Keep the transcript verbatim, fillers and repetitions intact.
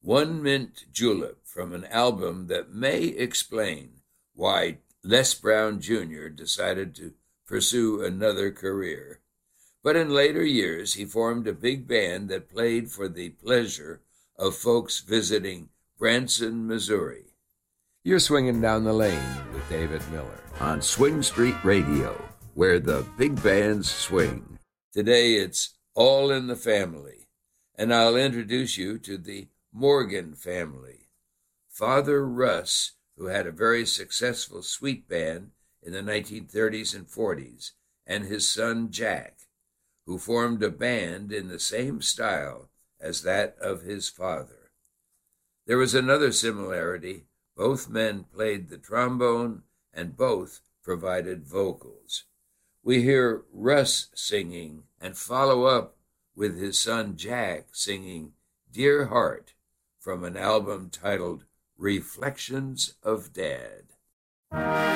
One Mint Julep from an album that may explain why Les Brown Junior decided to pursue another career. But in later years, he formed a big band that played for the pleasure of folks visiting Branson, Missouri. You're swinging down the lane with David Miller On Swing Street Radio, where the big bands swing. Today it's All in the Family, and I'll introduce you to the Morgan family. Father Russ, who had a very successful sweet band in the nineteen thirties and forties, and his son Jack, who formed a band in the same style as that of his father. There was another similarity. Both men played the trombone, and both provided vocals. We hear Russ singing and follow up with his son Jack singing Dear Heart from an album titled Reflections of Dad.